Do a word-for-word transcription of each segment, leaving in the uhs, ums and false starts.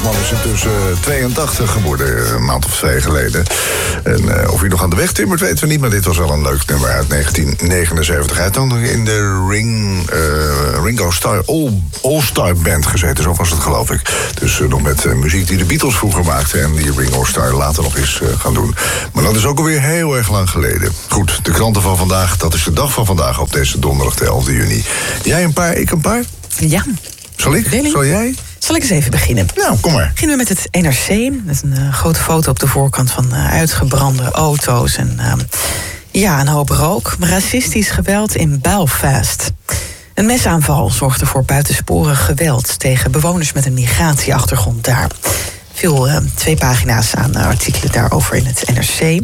man is intussen tweeëntachtig geworden, een maand of twee geleden. En uh, of hij nog aan de weg timmert, weten we niet. Maar dit was wel een leuk nummer uit negentien negenenzeventig. Hij had dan in de Ring, uh, Ringo Starr All, All-Star Band gezeten, zo was het geloof ik. Dus uh, nog met uh, muziek die de Beatles vroeger maakten en die Ringo Starr later nog eens uh, gaan doen. Maar dat is ook alweer heel erg lang geleden. Goed, de kranten van vandaag, dat is de dag van vandaag op deze donderdag de elfde juni. Jij een paar, ik een paar? Ja. Zal ik? Deling. Zal jij? Zal ik eens even beginnen? Nou, kom maar. Beginnen we met het N R C. Met een uh, grote foto op de voorkant van uh, uitgebrande auto's. En uh, ja, een hoop rook. Racistisch geweld in Belfast. Een mesaanval zorgde voor buitensporig geweld tegen bewoners met een migratieachtergrond daar. Veel, uh, twee pagina's aan uh, artikelen daarover in het N R C.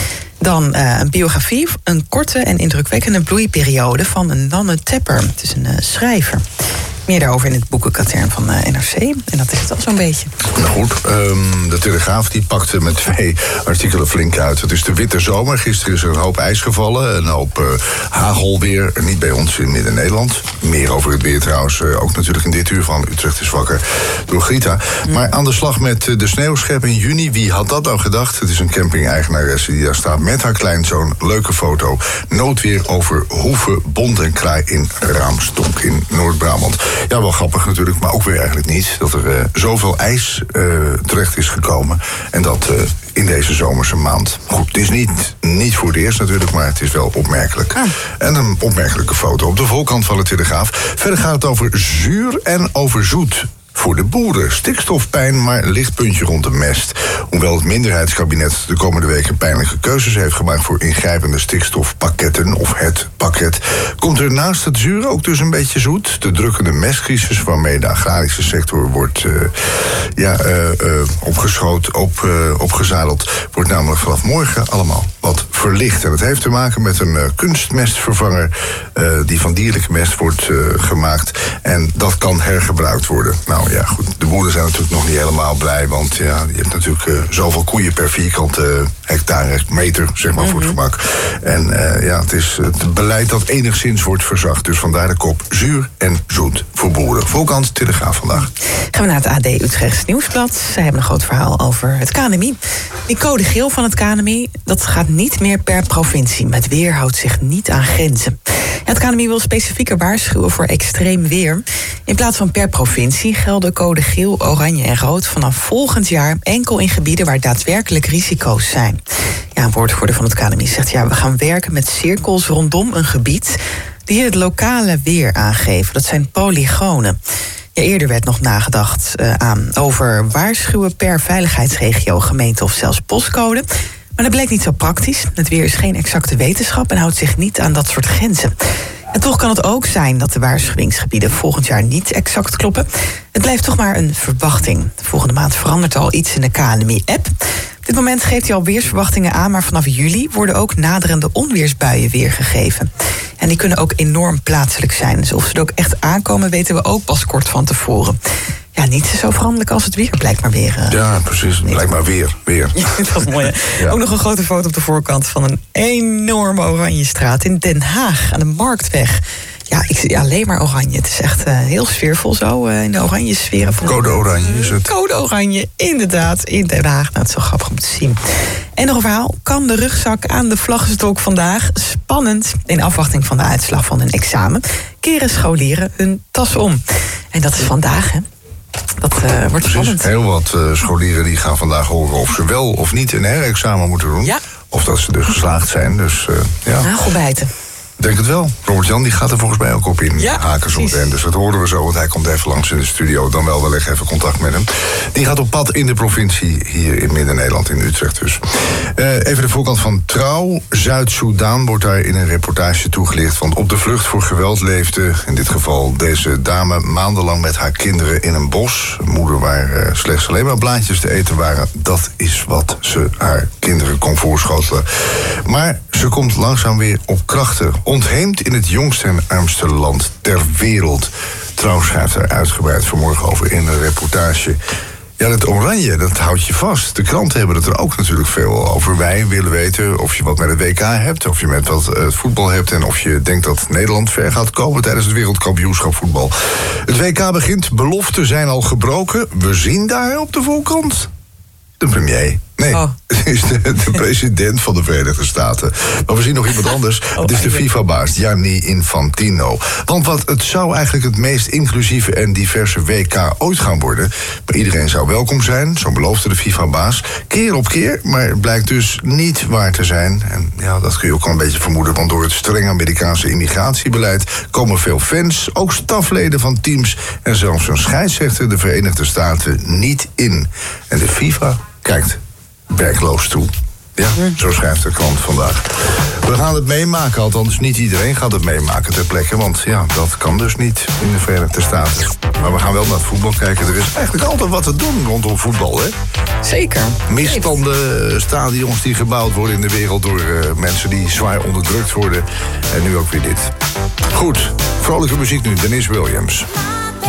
Dan uh, een biografie, een korte en indrukwekkende bloeiperiode van een Nanne Tepper. Het is een uh, schrijver. Meer daarover in het boekenkatern van uh, N R C. En dat is het al zo'n beetje. Nou goed, um, de Telegraaf die pakte met twee artikelen flink uit. Het is de witte zomer. Gisteren is er een hoop ijs gevallen. Een hoop uh, hagelweer. Niet bij ons in Midden-Nederland. Meer over het weer trouwens. Uh, ook natuurlijk in dit uur van Utrecht is wakker door Grita. Mm. Maar aan de slag met uh, de sneeuwschep in juni. Wie had dat nou gedacht? Het is een camping-eigenaresse die daar staat met haar kleinzoon. Leuke foto. Noodweer over Hoeve, Bond en Kraai in Raamstonk in Noord-Brabant. Ja, wel grappig natuurlijk, maar ook weer eigenlijk niet. Dat er uh, zoveel ijs uh, terecht is gekomen. En dat uh, in deze zomerse maand. Goed, het is niet, niet voor het eerst natuurlijk, maar het is wel opmerkelijk. Ah. En een opmerkelijke foto op de voorkant van de Telegraaf. Verder gaat het over zuur en over zoet. Voor de boeren. Stikstofpijn, maar lichtpuntje rond de mest. Hoewel het minderheidskabinet de komende weken pijnlijke keuzes heeft gemaakt voor ingrijpende stikstofpakketten, of het pakket, komt er naast het zuur ook dus een beetje zoet. De drukkende mestcrisis waarmee de agrarische sector wordt uh, ja, uh, uh, opgeschoten, op, uh, opgezadeld, wordt namelijk vanaf morgen allemaal wat verlicht. En het heeft te maken met een uh, kunstmestvervanger uh, die van dierlijke mest wordt uh, gemaakt. En dat kan hergebruikt worden. Nou ja, goed. De boeren zijn natuurlijk nog niet helemaal blij, want ja, je hebt natuurlijk uh, zoveel koeien per vierkante uh, hectare, meter, zeg maar, mm-hmm. voor het gemak. En uh, ja, het is het beleid dat enigszins wordt verzacht. Dus vandaar de kop zuur en zoet voor boeren. Voorkant Telegraaf vandaag. Gaan we naar het A D Utrechts Nieuwsblad. Zij hebben een groot verhaal over het K N M I. Die code geel van het K N M I, dat gaat niet meer per provincie. Met weer houdt zich niet aan grenzen. Ja, het K N M I wil specifieker waarschuwen voor extreem weer. In plaats van per provincie gelden code geel, oranje en rood vanaf volgend jaar enkel in gebieden waar daadwerkelijk risico's zijn. Ja, een woordvoerder van het K N M I zegt, ja, we gaan werken met cirkels rondom een gebied die het lokale weer aangeven. Dat zijn polygonen. Ja, eerder werd nog nagedacht uh, aan over waarschuwen per veiligheidsregio, gemeente of zelfs postcode. Maar dat bleek niet zo praktisch. Het weer is geen exacte wetenschap en houdt zich niet aan dat soort grenzen. En toch kan het ook zijn dat de waarschuwingsgebieden volgend jaar niet exact kloppen. Het blijft toch maar een verwachting. Volgende maand verandert al iets in de K N M I-app. Op dit moment geeft hij al weersverwachtingen aan, maar vanaf juli worden ook naderende onweersbuien weergegeven. En die kunnen ook enorm plaatselijk zijn. Dus of ze er ook echt aankomen, weten we ook pas kort van tevoren. Ja, niet zo veranderlijk als het weer, blijkt maar weer. Uh, ja, precies. Het blijkt maar weer. weer. Ja, dat is mooi. Ja. Ook nog een grote foto op de voorkant van een enorme oranje straat in Den Haag, aan de Marktweg. Ja, ik zie alleen maar oranje. Het is echt uh, heel sfeervol zo, uh, in de oranje sferen. Van Code oranje is het. Code oranje, inderdaad, in Den Haag. Nou, het is zo grappig om te zien. En nog een verhaal. Kan de rugzak aan de vlaggenstok vandaag? Spannend. In afwachting van de uitslag van hun examen keren scholieren hun tas om. En dat is vandaag, hè. Dat uh, wordt Precies. spannend. Heel wat uh, scholieren die gaan vandaag horen of ze wel of niet een herexamen moeten doen. Ja. Of dat ze dus geslaagd zijn. Dus uh, ja. Nagelbijten. Ik denk het wel. Robert-Jan die gaat er volgens mij ook op in. Ja, haken zo meteen. Dus dat horen we zo, want hij komt even langs in de studio. Dan wel wellicht even contact met hem. Die gaat op pad in de provincie hier in Midden-Nederland, in Utrecht dus. Uh, even de voorkant van Trouw. Zuid-Soedan wordt daar in een reportage toegelicht. Want op de vlucht voor geweld leefde, in dit geval deze dame, maandenlang met haar kinderen in een bos. Een moeder waar uh, slechts alleen maar blaadjes te eten waren. Dat is wat ze haar kinderen kon voorschotelen. Maar ze komt langzaam weer op krachten. Ontheemd in het jongste en armste land ter wereld. Trouw schrijft daar uitgebreid vanmorgen over in een reportage. Ja, dat oranje, dat houdt je vast. De kranten hebben het er ook natuurlijk veel over. Wij willen weten of je wat met het W K hebt, of je met wat uh, voetbal hebt en of je denkt dat Nederland ver gaat komen tijdens het wereldkampioenschap voetbal. Het W K begint, beloften zijn al gebroken. We zien daar op de voorkant de premier. Nee, oh. Het is de, de president van de Verenigde Staten. Maar we zien nog iemand anders. Oh, het is de FIFA-baas, Gianni Infantino. Want wat, het zou eigenlijk het meest inclusieve en diverse W K ooit gaan worden. Maar iedereen zou welkom zijn, zo beloofde de FIFA-baas. Keer op keer, maar het blijkt dus niet waar te zijn. En ja, dat kun je ook al een beetje vermoeden. Want door het strenge Amerikaanse immigratiebeleid komen veel fans, ook stafleden van teams en zelfs een scheidsrechter de Verenigde Staten niet in. En de FIFA kijkt werkloos toe. Ja, zo schrijft de krant vandaag. We gaan het meemaken, althans niet iedereen gaat het meemaken ter plekke. Want ja, dat kan dus niet in de Verenigde Staten. Maar we gaan wel naar het voetbal kijken. Er is eigenlijk altijd wat te doen rondom voetbal, hè? Zeker. Misstanden, stadions die gebouwd worden in de wereld door uh, mensen die zwaar onderdrukt worden. En nu ook weer dit. Goed, vrolijke muziek nu, Dennis Williams.